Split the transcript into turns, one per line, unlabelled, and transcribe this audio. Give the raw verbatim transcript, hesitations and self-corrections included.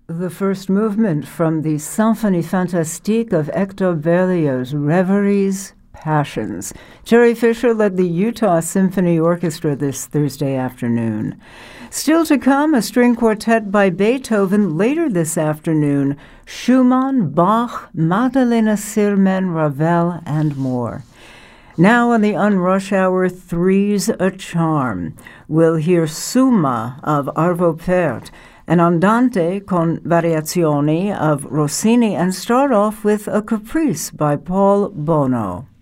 The first movement from the Symphonie Fantastique of Hector Berlioz, Reveries, Passions. Jerry Fisher led the Utah Symphony Orchestra this Thursday afternoon. Still to come, a string quartet by Beethoven later this afternoon, Schumann, Bach, Magdalena Sirmen, Ravel, and more. Now on the Unrush Hour, Three's a Charm. We'll hear Summa of Arvo Pärt, an Andante con Variazioni of Rossini, and start off with a Caprice by Paul Bono.